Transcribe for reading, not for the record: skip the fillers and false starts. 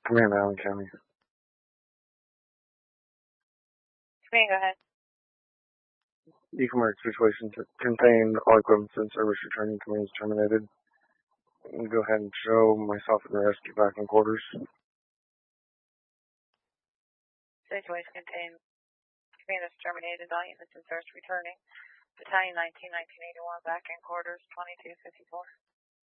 Command Allen County. Command, go ahead. E-commerce situation contained all equipment and service returning commands terminated. Go ahead and show myself and the rescue back in quarters. Situation contained. Command is terminated. All units and service returning. Battalion 19, 1981 back in quarters 2254.